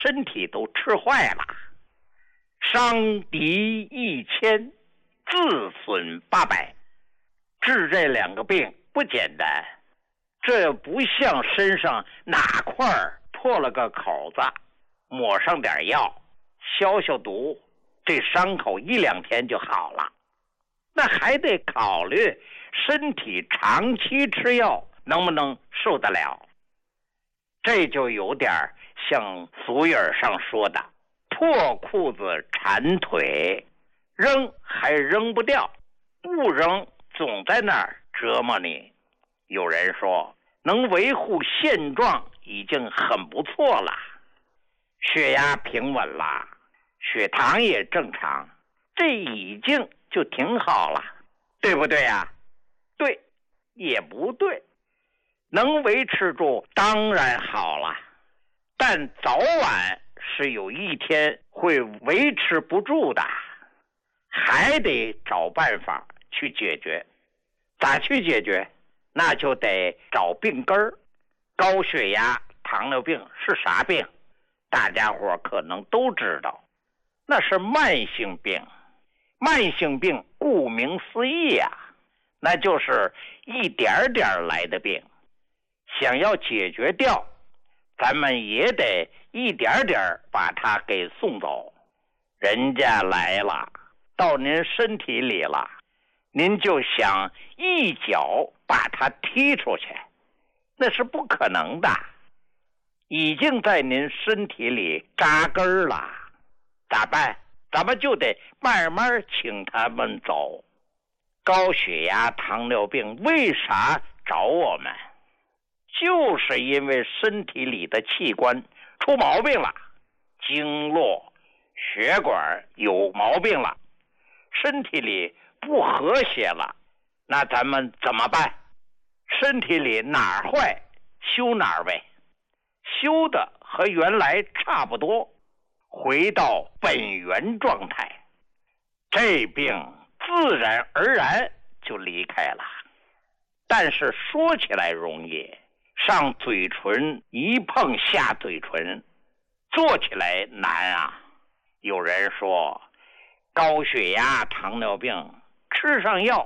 身体都吃坏了，伤敌1000，自损800。治这2个病不简单，这不像身上哪块破了个口子，抹上点药，消消毒，这伤口1、2天就好了。那还得考虑身体长期吃药能不能受得了。这就有点像俗语上说的破裤子缠腿，扔还扔不掉，不扔总在那儿折磨你。有人说能维护现状已经很不错了，血压平稳了，血糖也正常，这已经就挺好了，对不对呀？对，也不对。能维持住当然好了，但早晚是有一天会维持不住的，还得找办法去解决。咋去解决？那就得找病根儿。高血压、糖尿病是啥病？大家伙可能都知道，那是慢性病。慢性病顾名思义啊，那就是一点点来的病。想要解决掉，咱们也得一点点把它给送走。人家来了，到您身体里了，您就想一脚把它踢出去，那是不可能的。已经在您身体里扎根了，咋办？咱们就得慢慢请他们走。高血压、糖尿病为啥找我们？就是因为身体里的器官出毛病了，经络、血管有毛病了，身体里不和谐了。那咱们怎么办？身体里哪儿坏修哪儿呗，修的和原来差不多，回到本源状态，这病自然而然就离开了。但是说起来容易，上嘴唇一碰下嘴唇，做起来难啊。有人说高血压、糖尿病吃上药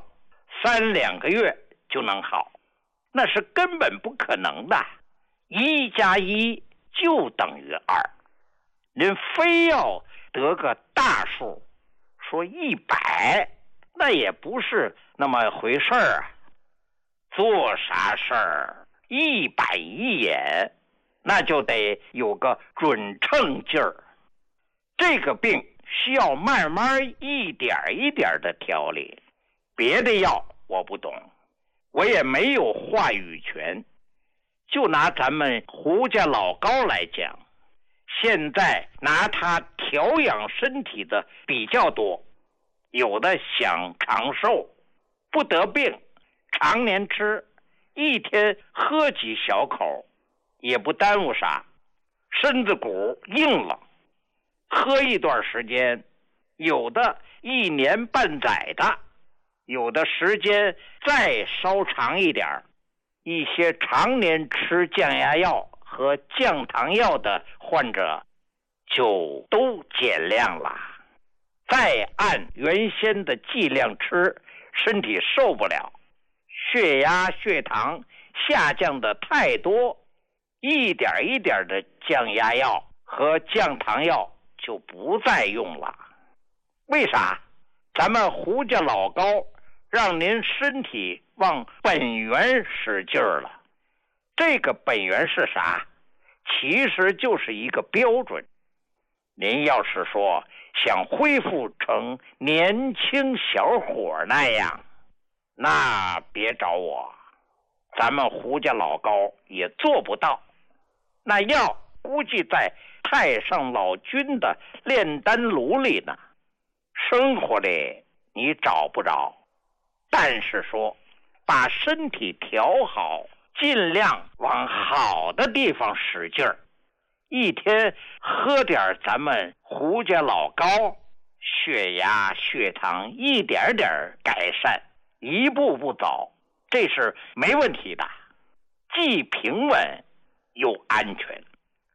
3、2个月就能好，那是根本不可能的。1加1就等于2，您非要得个大数，说100，那也不是那么回事儿啊。做啥事儿一板一眼，那就得有个准称劲儿。这个病需要慢慢一点一点的调理，别的药我不懂，我也没有话语权。就拿咱们胡家老高来讲，现在拿它调养身体的比较多，有的想长寿，不得病，常年吃，一天喝几小口，也不耽误啥，身子骨硬了，喝一段时间，有的1年半载的，有的时间再稍长一点。一些常年吃降压药和降糖药的患者就都减量了，再按原先的剂量吃，身体受不了，血压、血糖下降的太多，一点一点的降压药和降糖药就不再用了。为啥？咱们胡家老高让您身体往本源使劲儿了。这个本源是啥？其实就是一个标准。您要是说想恢复成年轻小伙那样，那别找我，咱们胡家老高也做不到。那药估计在太上老君的炼丹炉里呢，生活里你找不着。但是说把身体调好，尽量往好的地方使劲儿，一天喝点咱们胡家老高，血压血糖一点点改善，一步步走，这是没问题的，既平稳又安全。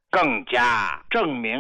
更加证明